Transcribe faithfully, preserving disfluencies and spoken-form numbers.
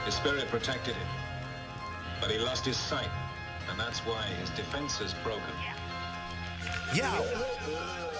His spirit protected him. But he lost his sight, and that's why his defense is broken. Yeah.